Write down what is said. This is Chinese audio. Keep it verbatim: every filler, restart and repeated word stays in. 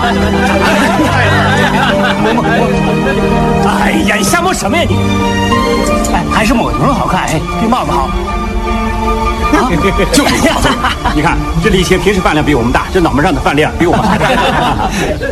哎呀，你瞎摸什么呀你？哎，还是抹头好看，哎，这帽子好。啊， 就是你看这李邪平时饭量比我们大，这脑门上的饭量比我们还大。